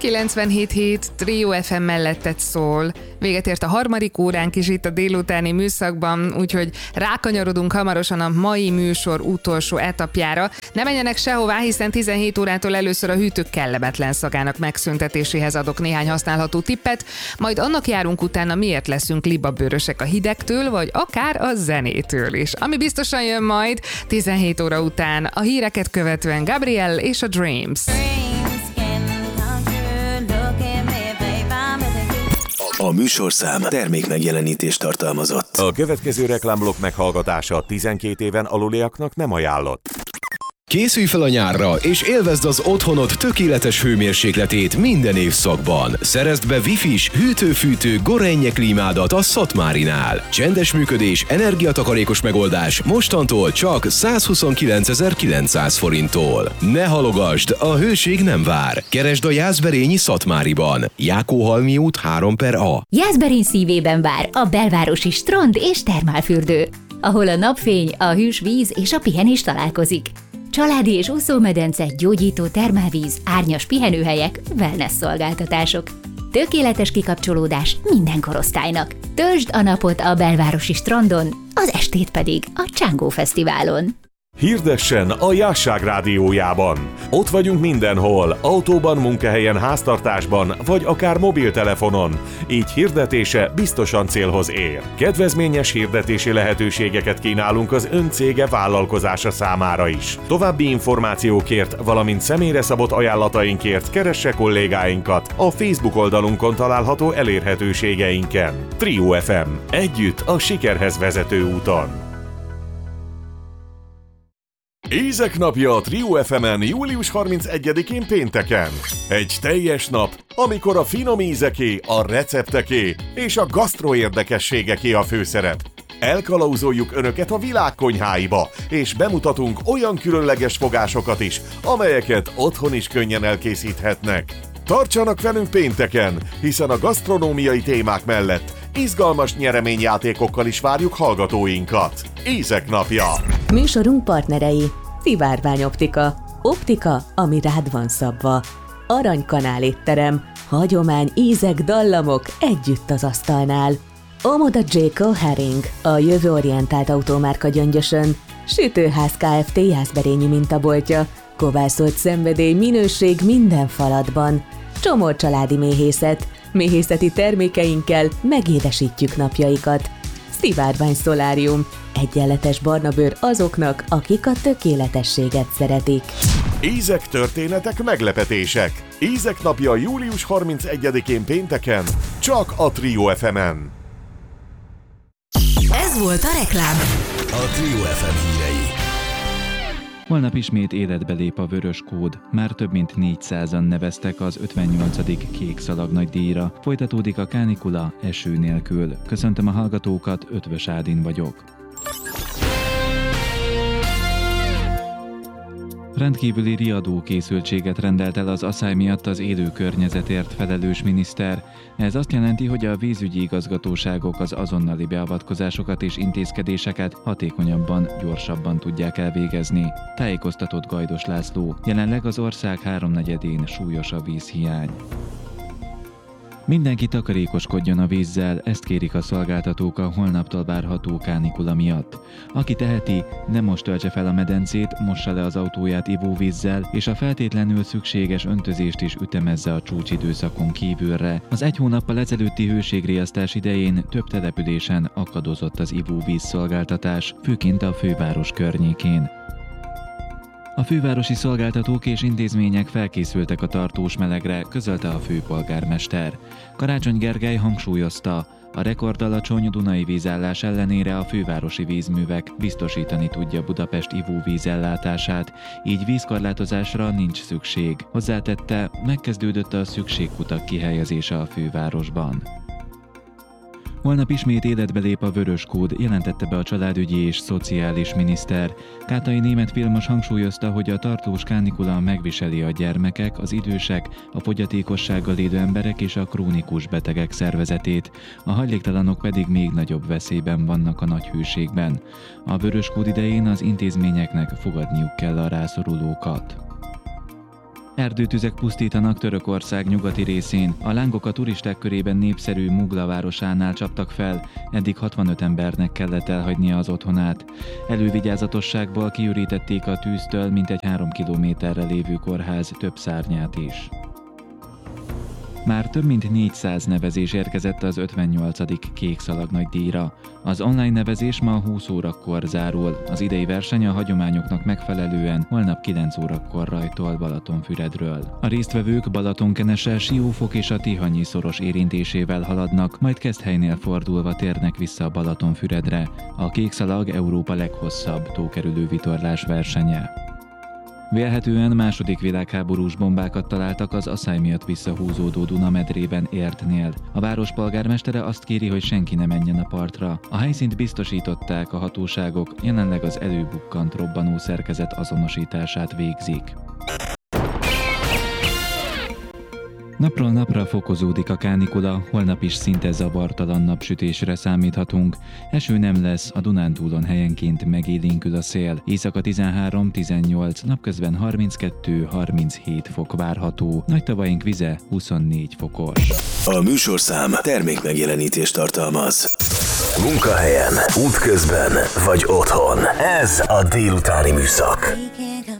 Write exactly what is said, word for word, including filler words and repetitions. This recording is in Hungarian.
kilencvenhét hét Trio ef em mellettet szól. Véget ért a harmadik óránk is itt a délutáni műszakban, úgyhogy rákanyarodunk hamarosan a mai műsor utolsó etapjára. Ne menjenek sehová, hiszen tizenhét órától először a hűtők kellemetlen szagának megszüntetéséhez adok néhány használható tippet, majd annak járunk utána, miért leszünk libabőrösek a hidegtől, vagy akár a zenétől is. Ami biztosan jön majd tizenhét óra után, a híreket követően Gabriel és a Dreams. A műsorszám termékmegjelenítést tartalmazott. A következő reklámblokk meghallgatása tizenkét éven aluliaknak nem ajánlott. Készülj fel a nyárra, és élvezd az otthonod tökéletes hőmérsékletét minden évszakban. Szerezd be Wi-Fi-s, hűtő-fűtő Gorenje klímádat a Szatmárinál. Csendes működés, energiatakarékos megoldás mostantól csak százhuszonkilencezer-kilencszáz forinttól. Ne halogasd, a hőség nem vár. Keresd a Jászberényi Szatmáriban. Jákóhalmi út három per A. Jászberény szívében vár a belvárosi strand és termálfürdő, ahol a napfény, a hűs víz és a pihenés találkozik. Családi és úszómedence, gyógyító termálvíz, árnyas pihenőhelyek, wellness szolgáltatások. Tökéletes kikapcsolódás minden korosztálynak. Töltsd a napot a belvárosi strandon, az estét pedig a Csángó Fesztiválon. Hirdessen a Jásság rádiójában. Ott vagyunk mindenhol, autóban, munkahelyen, háztartásban, vagy akár mobiltelefonon. Így hirdetése biztosan célhoz ér. Kedvezményes hirdetési lehetőségeket kínálunk az ön cége vállalkozása számára is. További információkért, valamint személyre szabott ajánlatainkért keresse kollégáinkat a Facebook oldalunkon található elérhetőségeinken. Trio ef em. Együtt a sikerhez vezető úton. Ízek napja a Trio ef emen július harmincegyedikén pénteken. Egy teljes nap, amikor a finom ízeké, a recepteké és a gasztro érdekességeké a főszerep. Elkalauzoljuk önöket a világ konyháiba, és bemutatunk olyan különleges fogásokat is, amelyeket otthon is könnyen elkészíthetnek. Tartsanak velünk pénteken, hiszen a gasztronómiai témák mellett izgalmas nyereményjátékokkal is várjuk hallgatóinkat. Ízek napja! Műsorunk partnerei: Szivárvány Optika. Optika, ami rád van szabva. Aranykanál étterem. Hagyomány, ízek, dallamok együtt az asztalnál. Omoda J.Co. Herring, a jövőorientált autómárka Gyöngyösön. Sütőház Kft. Jászberényi mintaboltja. Kovászolt szenvedély, minőség minden falatban. Csomor családi méhészet. Méhészeti termékeinkkel megédesítjük napjaikat. Szivárvány Szolárium. Egyenletes barna bőr azoknak, akik a tökéletességet szeretik. Ízek, történetek, meglepetések. Ízek napja július harmincegyedikén pénteken, csak a Trio ef emen. Ez volt a reklám. A Trio ef em hírei. Holnap ismét életbe lép a vörös kód. Már több mint négyszázan neveztek az ötvennyolcadik Kék Szalag nagydíjra. Folytatódik a kánikula eső nélkül. Köszöntöm a hallgatókat, Ötvös Ádin vagyok. Rendkívüli riadókészültséget rendelt el az aszály miatt az élő környezetért felelős miniszter. Ez azt jelenti, hogy a vízügyi igazgatóságok az azonnali beavatkozásokat és intézkedéseket hatékonyabban, gyorsabban tudják elvégezni. Tájékoztatott Gajdos László. Jelenleg az ország háromnegyedén súlyos a vízhiány. Mindenki takarékoskodjon a vízzel, ezt kérik a szolgáltatók a holnaptól várható kánikula miatt. Aki teheti, nem most töltse fel a medencét, mossa le az autóját ivóvízzel, és a feltétlenül szükséges öntözést is ütemezze a csúcsidőszakon kívülre. Az egy hónappal ezelőtti hőségriasztás idején több településen akadozott az ivóvíz szolgáltatás, főként a főváros környékén. A fővárosi szolgáltatók és intézmények felkészültek a tartós melegre, közölte a főpolgármester. Karácsony Gergely hangsúlyozta, a rekordalacsony dunai vízállás ellenére a fővárosi vízművek biztosítani tudja Budapest ivóvíz ellátását, így vízkorlátozásra nincs szükség. Hozzátette, megkezdődött a szükségkutak kihelyezése a fővárosban. Holnap ismét életbe lép a vörös kód, jelentette be a családügyi és szociális miniszter. Kátai német filmos hangsúlyozta, hogy a tartós kánikula megviseli a gyermekek, az idősek, a fogyatékossággal élő emberek és a krónikus betegek szervezetét. A hajléktalanok pedig még nagyobb veszélyben vannak a nagy hőségben. A vörös kód idején az intézményeknek fogadniuk kell a rászorulókat. Erdőtüzek pusztítanak Törökország nyugati részén. A lángok a turisták körében népszerű Mugla városánál csaptak fel, eddig hatvanöt embernek kellett elhagynia az otthonát. Elővigyázatosságból kiürítették a tűztől mintegy három kilométerre lévő kórház több szárnyát is. Már több mint négyszáz nevezés érkezett az ötvennyolcadik Kék Szalag nagydíjra. Az online nevezés ma húsz órakor zárul. Az idei verseny a hagyományoknak megfelelően holnap kilenc órakor rajtol Balatonfüredről. A résztvevők Balatonkenese, Siófok és a Tihanyi szoros érintésével haladnak, majd Keszthelynél fordulva térnek vissza a Balatonfüredre. A Kék Szalag Európa leghosszabb tókerülő vitorlás versenye. Vélhetően második világháborús bombákat találtak az asszály miatt visszahúzódó Duna medrében Értnél. A város polgármestere azt kéri, hogy senki ne menjen a partra. A helyszínt biztosították a hatóságok, jelenleg az előbukkant robbanó szerkezet azonosítását végzik. Napról napra fokozódik a kánikula, holnap is szinte zavartalan napsütésre számíthatunk. Eső nem lesz, a Dunántúlon helyenként megélénkül a szél. Éjszaka tizenhárom tizennyolc, napközben harminckettő harminchét fok várható. Nagytavaink vize huszonnégy fokos. A műsorszám termékmegjelenítést tartalmaz. Munkahelyen, útközben vagy otthon. Ez a délutáni műszak.